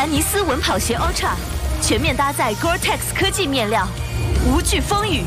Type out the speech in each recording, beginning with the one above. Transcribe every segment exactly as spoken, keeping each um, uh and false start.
兰尼斯稳跑鞋 Ultra 全面搭载 Gore-Tex 科技面料，无惧风雨。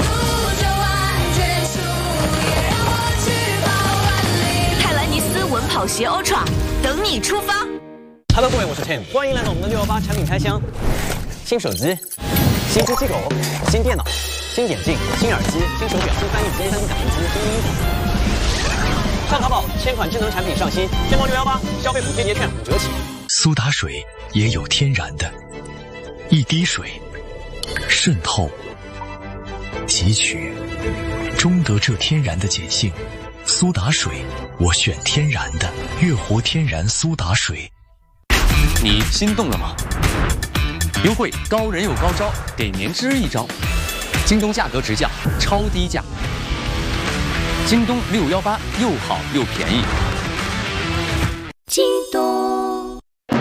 泰兰尼斯稳跑鞋 Ultra 等你出发。 Hello， 各位，我是 Tim， 欢迎来到我们的六一八产品开箱。新手机、新机器狗、新电脑、新眼镜、新耳机、新手表、新翻译机、三 D 打印机、新衣服。上淘宝，千款智能产品上新，天猫六一八消费补贴节券五折起。 苏打水也有天然的，一滴水渗透汲取，终得这天然的碱性。苏打水，我选天然的，月活天然苏打水。 你心动了吗？优惠高人有高招，给您支一招。京东价格直降，超低价。京东六一八又好又便宜。 京东。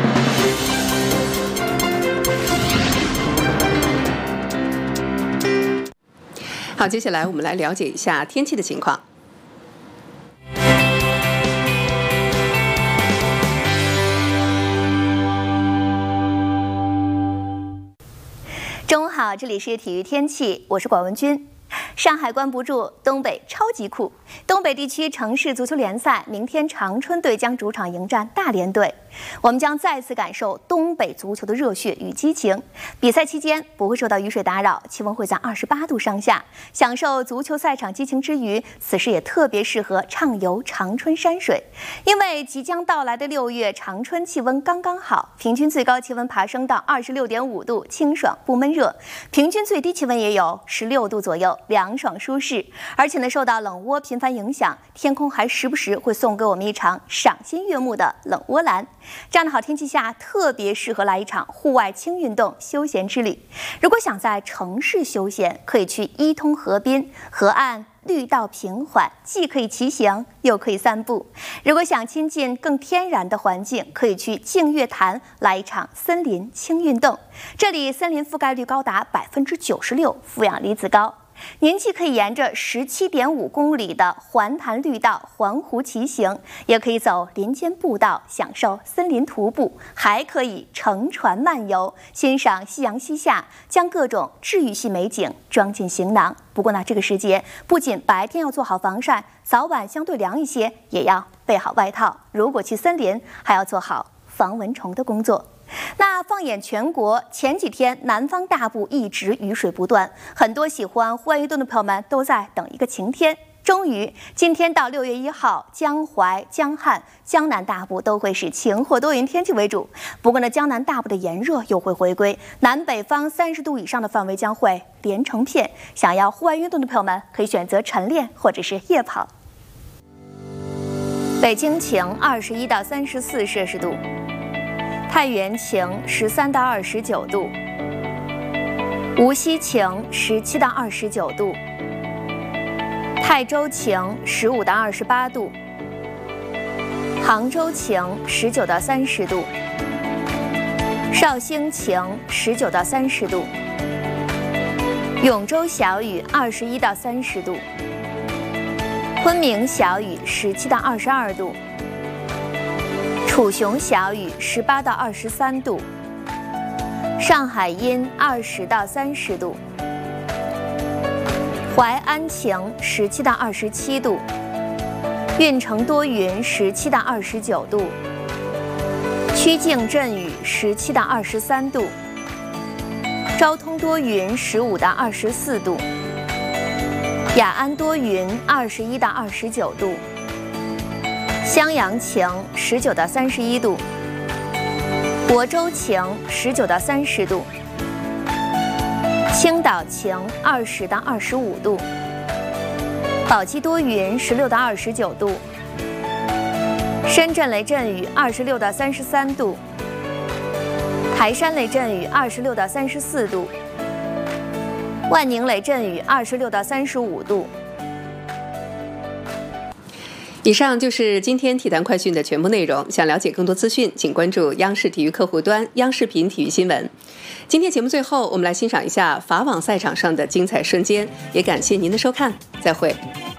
好，接下来我们来了解一下天气的情况。 中午好，这里是体育天气，我是管文君。上海关不住，东北超级酷！东北地区城市足球联赛，明天长春队将主场迎战大连队。我们将再次感受东北足球的热血与激情。比赛期间不会受到雨水打扰，气温会在二十八度上下。享受足球赛场激情之余，此时也特别适合畅游长春山水。因为即将到来的六月，长春气温刚刚好，平均最高气温爬升到二十六点五度，清爽不闷热；平均最低气温也有十六度左右，凉爽舒适。而且呢，受到冷涡频繁影响，天空还时不时会送给我们一场赏心悦目的冷涡蓝。这样的好天气下，特别适合来一场户外轻运动休闲之旅。如果想在城市休闲，可以去伊通河滨，河岸绿道平缓，既可以骑行又可以散步。如果想亲近更天然的环境，可以去净月潭来一场森林轻运动。这里森林覆盖率高达百分之九十六，负氧离子高。您既可以沿着十七点五公里的环潭绿道环湖骑行，也可以走林间步道享受森林徒步，还可以乘船漫游，欣赏夕阳西下，将各种治愈系美景装进行囊。不过呢，这个时节不仅白天要做好防晒，早晚相对凉一些，也要备好外套。如果去森林，还要做好防蚊虫的工作。那放眼全国，前几天南方大部一直雨水不断，很多喜欢户外运动的朋友们都在等一个晴天。终于，今天到六月一号，江淮、江汉、江南大部都会是晴或多云天气为主。不过呢，江南大部的炎热又会回归，南北方三十度以上的范围将会连成片。想要户外运动的朋友们，可以选择晨练或者是夜跑。北京晴，二十一到三十四摄氏度。太原晴，十三到二十九度；无锡晴，十七到二十九度；泰州晴，十五到二十八度；杭州晴，十九到三十度；绍兴晴，十九到三十度；永州小雨，二十一到三十度；昆明小雨，十七到二十二度。楚雄小雨，十八到二十三度；上海阴，二十到三十度；淮安晴，十七到二十七度；运城多云，十七到二十九度；曲靖阵雨，十七到二十三度；昭通多云，十五到二十四度；雅安多云，二十一到二十九度。襄阳晴，十九到三十一度；亳州晴，十九到三十度；青岛晴，二十到二十五度；宝鸡多云，十六到二十九度；深圳雷阵雨，二十六到三十三度；台山雷阵雨，二十六到三十四度；万宁雷阵雨，二十六到三十五度。 以上就是今天体坛快讯的全部内容。想了解更多资讯，请关注央视体育客户端、央视频体育新闻。今天节目最后，我们来欣赏一下法网赛场上的精彩瞬间，也感谢您的收看，再会。